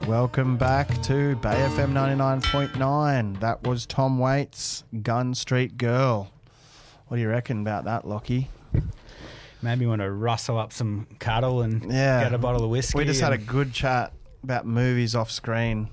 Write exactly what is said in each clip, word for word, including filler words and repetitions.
Welcome back to Bay F M ninety-nine point nine. That was Tom Waits, Gun Street Girl. What do you reckon about that, Lockie? Made me want to rustle up some cattle and Yeah. get a bottle of whiskey. We just had a and- good chat about movies off screen.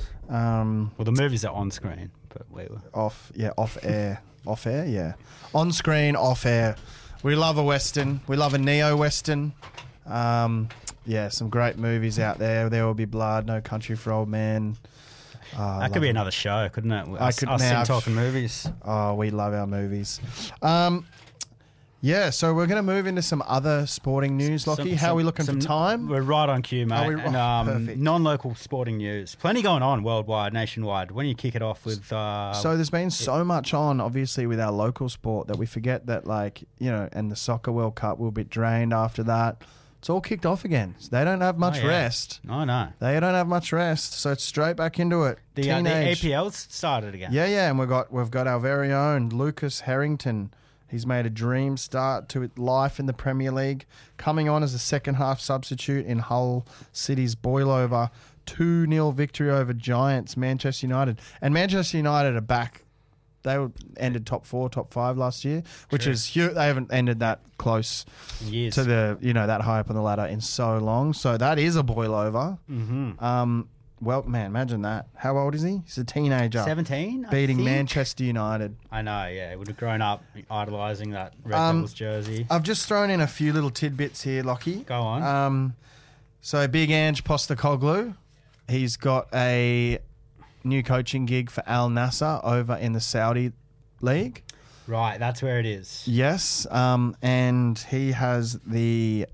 Um, Well, the movies are on screen, but we were... off, yeah, off air. Off air, yeah. On screen, off air. We love a Western. We love a neo-Western. Um, yeah, some great movies out there. There Will Be Blood, No Country for Old Men. Oh, That could be another show, couldn't it? I Us, could- us now in I've- talking movies. Oh, we love our movies. Um, yeah, so we're going to move into some other sporting news, Lockie. Some- How are we some- looking some- for time? We're right on cue, mate. Are we- and, oh, um, perfect. non-local sporting news. Plenty going on worldwide, nationwide. When you kick it off with... Uh, So there's been so much on, obviously, with our local sport that we forget that, like, you know, and the Soccer World Cup will be drained after that. It's all kicked off again. They don't have much Oh, yeah. rest. I know. They don't have much rest, so it's straight back into it. The, uh, the Teenage. A P L's started again. Yeah, yeah, and we've got we've got our very own Lucas Harrington. He's made a dream start to life in the Premier League, coming on as a second half substitute in Hull City's boil-over two nil victory over Giants, Manchester United. And Manchester United are back. They were ended top four, top five last year, which True. is huge. They haven't ended that close Years. to the, you know, that high up on the ladder in so long. So that is a boil-over. Mm-hmm. Um, well, man, imagine that. How old is he? He's a teenager. seventeen? I Beating think? Manchester United. I know, yeah. He would have grown up idolising that Red Um, Devils jersey. I've just thrown in a few little tidbits here, Lockie. Go on. Um, so Big Ange Postecoglou, he's got a new coaching gig for Al Nassr over in the Saudi League. Right, that's where it is. Yes, um, and he has the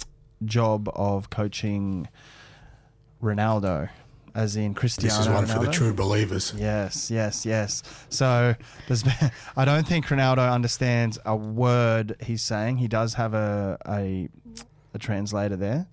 job of coaching Ronaldo, as in Cristiano This is one Ronaldo. for the true believers. Yes, yes, yes. So there's been, I don't think Ronaldo understands a word he's saying. He does have a a, a translator there.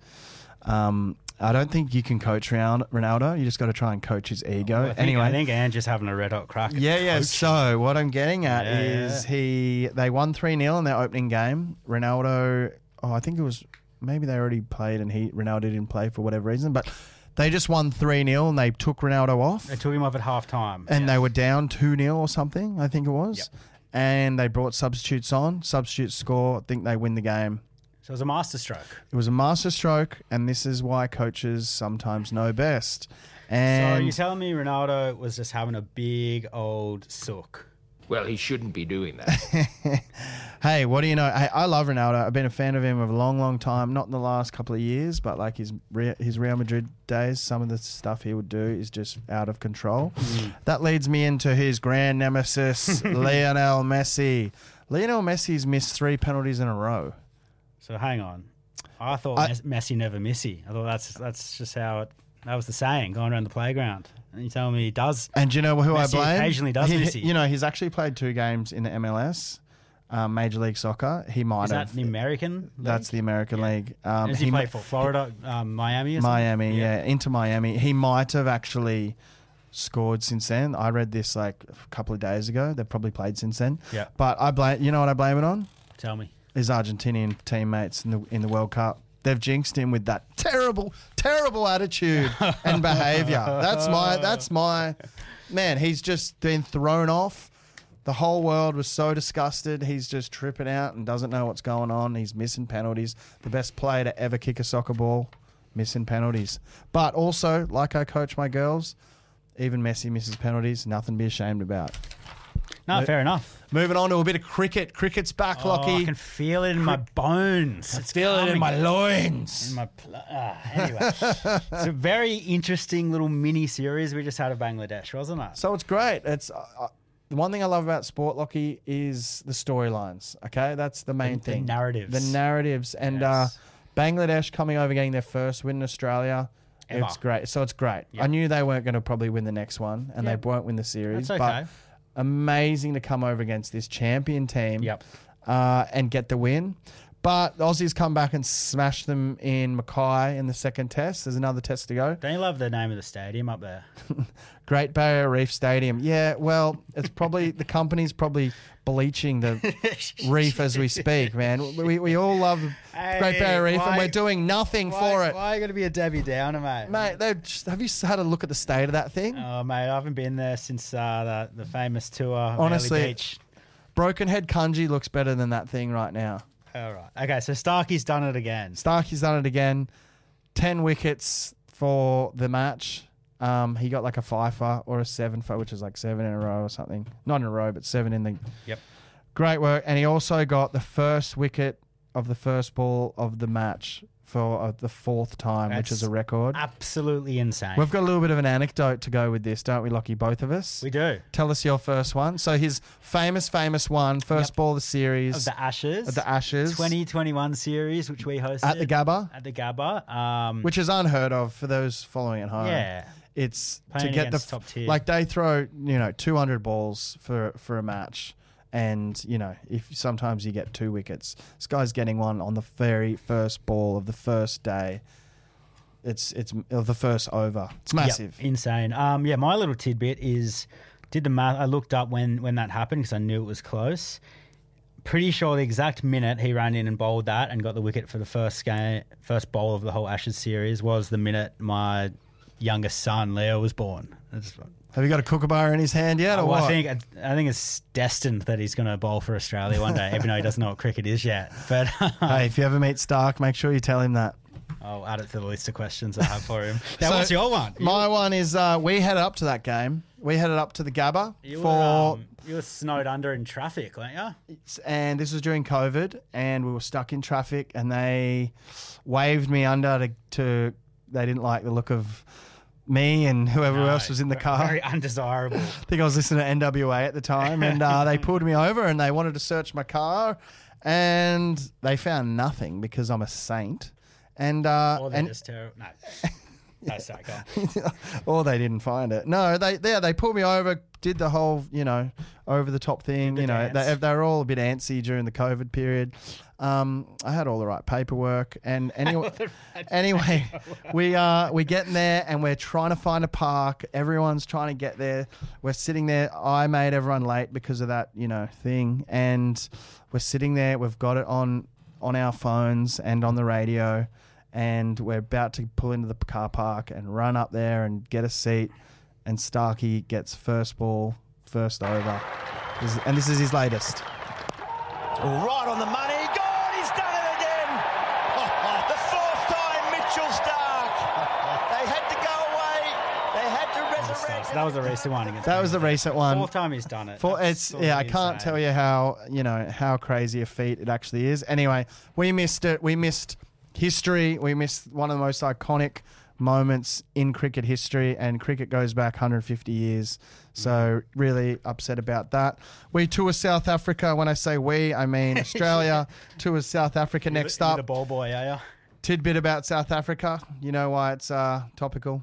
Um, I don't think you can coach Ronaldo. Ronaldo. You just got to try and coach his ego. Well, I think, anyway, I think Ange is having a red hot crack. At yeah, yeah. coaching. So what I'm getting at Yeah, is yeah. he they won three nil in their opening game. Ronaldo, oh, I think it was maybe they already played and he Ronaldo didn't play for whatever reason, but they just won three nil and they took Ronaldo off. They took him off at half time. And they were down two nil or something, I think it was. Yep. And they brought substitutes on. Substitutes score. I think they win the game. So it was a masterstroke. It was a masterstroke, and this is why coaches sometimes know best. So And you're telling me Ronaldo was just having a big old sook? Well, he shouldn't be doing that. hey, what do you know? Hey, I love Ronaldo. I've been a fan of him for a long, long time. Not in the last couple of years, but like his Re- his Real Madrid days, some of the stuff he would do is just out of control. That leads me into his grand nemesis, Lionel Messi. Lionel Messi's missed three penalties in a row. So hang on. I thought I- Mes- Messi never missy. I thought that's that's just how it. That was the saying going around the playground. And you telling me he does? And do you know who Messi I blame? occasionally does He- miss it. You know, he's actually played two games in the M L S, um, Major League Soccer. He might Is that have. the American? That's the American League. Um, Does he, he play mi- for Florida, um, Miami? Or something? Miami, yeah. into Miami. He might have actually scored since then. I read this like a couple of days ago. They've probably played since then. Yeah. But I blame. You know what I blame it on? Tell me. His Argentinian teammates in the in the World Cup. They've jinxed him with that terrible, terrible attitude and behaviour. That's my. That's my. Man, he's just been thrown off. The whole world was so disgusted. He's just tripping out and doesn't know what's going on. He's missing penalties. The best player to ever kick a soccer ball, missing penalties. But also, like I coach my girls, even Messi misses penalties. Nothing to be ashamed about. No, No- fair enough. Moving on to a bit of cricket. Cricket's back, Oh, I Lockie. can feel it in my bones. I It's feel it in coming. my loins. In my pl- ah, anyway, it's a very interesting little mini series we just had of Bangladesh, wasn't it? So it's great. It's uh, uh, the one thing I love about sport, Lockie, is the storylines. Okay, that's the main The- the thing. narratives. The narratives, and Yes. uh, Bangladesh coming over, getting their first win in Australia. Ever. It's great. So it's great. Yep. I knew they weren't going to probably win the next one, and Yep. they won't win the series. That's okay. But amazing to come over against this champion team. Yep. Uh, and get the win. But the Aussies come back and smash them in Mackay in the second test. There's another test to go. Don't you love the name of the stadium up there? Great Barrier Reef Stadium. Yeah, well, it's probably the company's probably bleaching the reef as we speak, man. We we all love Hey, Great Barrier Reef, why- and we're doing nothing Why, for it, why are you going to be a Debbie Downer, mate? mate. They've just, have you had a look at the state of that thing? Oh, mate, I haven't been there since uh, the, the famous tour of Honestly, Early Beach. Broken Head Kunji looks better than that thing right now. All right. Okay, so Starkey's done it again. Starkey's done it again. Ten wickets for the match. Um, he got like a fifer or a seven for, which is like seven in a row or something. Not in a row, but seven in the. Yep. Great work, and he also got the first wicket of the first ball of the match for uh, the fourth time, which That's is a record. Absolutely insane. We've got a little bit of an anecdote to go with this, don't we, Lockie? Both of us. we do. Tell us your first one. So his famous, famous one, first Yep. ball of the series Of the Ashes. of the Ashes, twenty twenty-one series, which we hosted. at the Gabba, At the Gabba. Um, which is unheard of for those following at home. yeah. It's Playing to get the against top tier. like they throw you know two hundred balls for for a match, and you know if sometimes you get two wickets, this guy's getting one on the very first ball of the first day. It's it's of the first over. It's massive. Yep, insane. Um, yeah, my little tidbit is did the math. I looked up when when that happened because I knew it was close. Pretty sure the exact minute he ran in and bowled that and got the wicket for the first game, first bowl of the whole Ashes series was the minute my youngest son Leo was born. That's, Have you got a kookaburra in his hand yet, or oh, what? I think I think it's destined that he's going to bowl for Australia one day, even though he doesn't know what cricket is yet. But Hey, if you ever meet Stark, make sure you tell him that. I'll add it to the list of questions I have for him. Now, So, what's your one? My one is uh, we headed up to that game. We headed up to the Gabba You for. were, um, you were snowed under in traffic, weren't you? and this was during COVID, and we were stuck in traffic, and they waved me under to, to they didn't like the look of me and whoever No, else was in the car. Very undesirable. I think I was listening to N W A at the time, and uh, they pulled me over and they wanted to search my car, and they found nothing because I'm a saint, and uh, Or they're and just terrible. No. No, sorry, go on. or they didn't find it. No, they yeah they pulled me over, did the whole you know over the top thing. the You know dance. they they were all a bit antsy during the COVID period. Um, I had all the right paperwork, and anyway, anyway, we uh we getting there and we're trying to find a park. Everyone's trying to get there. We're sitting there. I made everyone late because of that you know thing, and we're sitting there. We've got it on on our phones and on the radio. And we're about to pull into the car park and run up there and get a seat. And Starkey gets first ball, first over. This is- and this is his latest. Right on the money. God, he's done it again. The fourth time, Mitchell Stark. They had to go away. They had to resurrect. So that was a recent one against That was the recent one. Fourth time he's done it. For, it's yeah, I can't tell you how you know how crazy a feat it actually is. Anyway, we missed it. We missed history. We missed one of the most iconic moments in cricket history, and cricket goes back one hundred fifty years. So really upset about that. We tour South Africa. When I say we, I mean Australia. Tour South Africa next The up. ball boy, are you? Tidbit about South Africa. You know why it's uh, topical?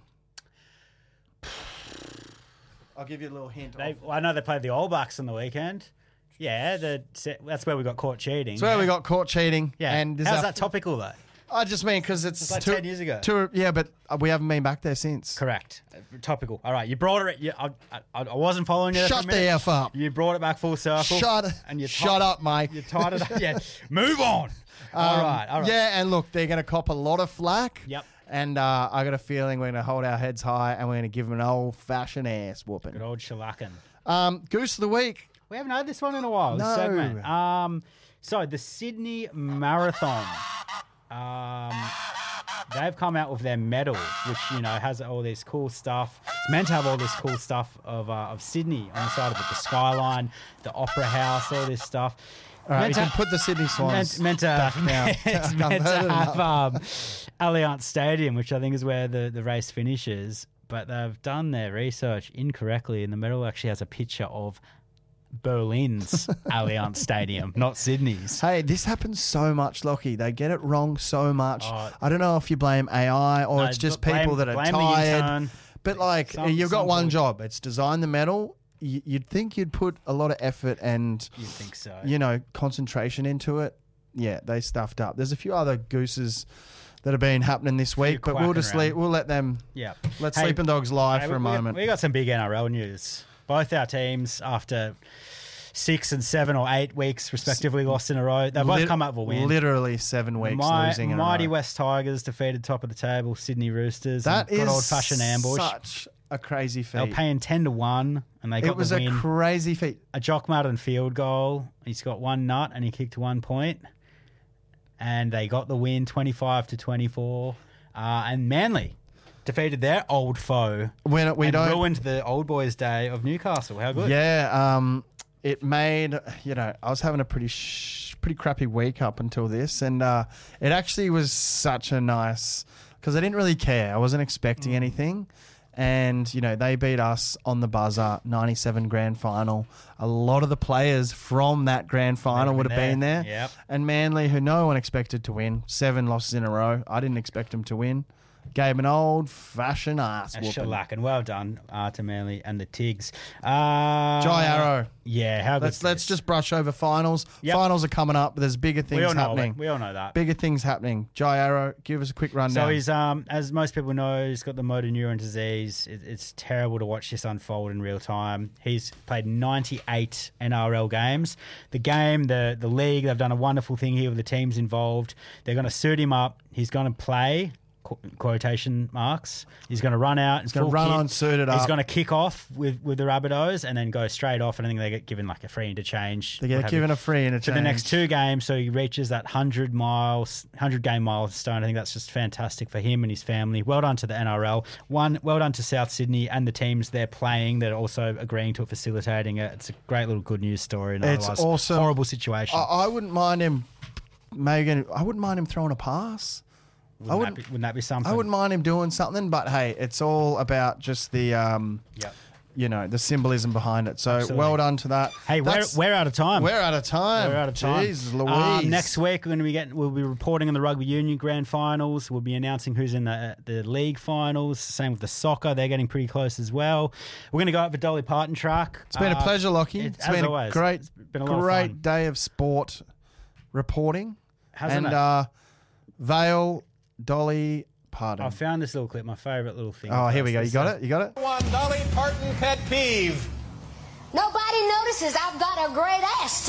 I'll give you a little hint. They, well, I know they played the All Blacks on the weekend. Yeah, the, that's where we got caught cheating. It's where yeah. we got caught cheating. Yeah. And there's How's our- that topical though? I just mean because it's, It's like two- ten years ago. two- yeah, but we haven't been back there since. Correct. Uh, Topical. All right, you brought it. You, I, I, I wasn't following you. there for a Shut the minute. F up. You brought it back full circle. Shut, and you shut ti- up, mate. You tied it up. Yeah. Move on. all Um, right. All right. Yeah, and look, they're going to cop a lot of flack. Yep. And uh, I got a feeling we're going to hold our heads high and we're going to give them an old-fashioned ass whooping. Good old shellacking. Um, Goose of the week. We haven't had this one in a while. This No. segment. Um, so the Sydney Marathon. Um, they've come out with their medal, which you know has all this cool stuff. It's meant to have all this cool stuff of uh, of Sydney on the side of it, the skyline, the Opera House, all this stuff. All right, Meant you to- can put the Sydney Swans meant, meant to back now. it's I've meant to heard it have enough. um, Allianz Stadium, which I think is where the, the race finishes. But they've done their research incorrectly, and the medal actually has a picture of Berlin's Allianz Stadium, not Sydney's. Hey, this happens so much, Lockie. They get it wrong so much. Oh. I don't know if you blame A I or No, it's just blame- people that are blame the tired. intern. But like, Some- you've got some one bull- job. It's design the medal. Y- You'd think you'd put a lot of effort and You think so? you know concentration into it. yeah, they stuffed up. There's a few other gooses that have been happening this week, but we'll quacking just leave, we'll let them Yeah. let Hey, Sleeping Dogs lie Hey, for we, a we- moment. We got some big N R L news. Both our teams, after six and seven or eight weeks, respectively, lost in a row. They both Lit- come up with a win. Literally seven weeks My, losing in mighty a row. West Tigers defeated top of the table Sydney Roosters. That and is good old-fashioned ambush. such a crazy They were feat. paying ten to one, and they got It was the a win. crazy feat. a Jock Martin field goal. He's got one nut, and he kicked one point. And they got the win, twenty-five to twenty-four. Uh, and Manly defeated their old foe. When we and don't ruined the old boys' day of Newcastle. How good? Yeah, um, it made, you know, I was having a pretty sh- pretty crappy week up until this, and uh, it actually was such a nice, because I didn't really care. I wasn't expecting anything, and, you know, they beat us on the buzzer, ninety-seven grand final. A lot of the players from that grand final would have been there. Yep. And Manly, who no one expected to win, seven losses in a row. I didn't expect them to win. Gave an old-fashioned ass A whooping. shellac, and well done uh, to Manly and the Tigs. Uh, Jai Arrow. Yeah, how good. Let's let's just brush over finals. Yep. Finals are coming up. There's bigger things we all know happening. it. We all know that. Bigger things happening. Jai Arrow, give us a quick rundown. So he's, um, as most people know, he's got the motor neuron disease. It, it's terrible to watch this unfold in real time. He's played ninety-eight N R L games. The game, the the league, they've done a wonderful thing here with the teams involved. They're going to suit him up. He's going to play. qu- Quotation marks. He's going to run out. He's gonna run on, suit it He's up. going to kick off with, with the Rabbitohs and then go straight off. And I think they get given like a free interchange. they get what have you, given a free interchange. for the next two games, so he reaches that hundred miles, hundred game milestone. I think that's just fantastic for him and his family. Well done to the N R L. One, well done to South Sydney and the teams they're playing that are also agreeing to it, facilitating it. It's a great little good news story. And It's otherwise, awesome. horrible situation. I, I wouldn't mind him, Megan. I wouldn't mind him throwing a pass. wouldn't, I that wouldn't. be, wouldn't that be something? I wouldn't mind him doing something, but hey, it's all about just the, um, Yep. you know, the symbolism behind it. So Absolutely. well done to that. Hey, we're, That's- we're out of time. we're out of time. We're out of time. Jesus Louise. Um, next week, we're going to be getting. We'll be reporting on the rugby union grand finals. We'll be announcing who's in the the league finals. Same with the soccer; they're getting pretty close as well. We're going to go up the Dolly Parton track. It's been a Uh, pleasure, Lockie. it- It's as been always. a great, It's been a lot of great fun. day of sport reporting. Hasn't and it? uh, Vale, Dolly Parton. I found this little clip, my favourite little thing. Oh, here we go. You This, got uh, it? You got it? One Dolly Parton pet peeve. Nobody notices I've got a great ass,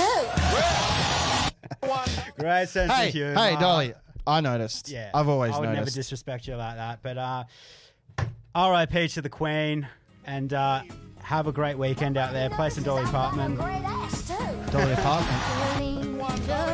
too. One. Great sense Hey, of humour. hey, Dolly. I noticed. Yeah, I've always I would never noticed. disrespect you like that. But uh, R I P to the Queen, and uh, have a great weekend out there. Play some Dolly I've got a Parton. great ass, too. Dolly Parton.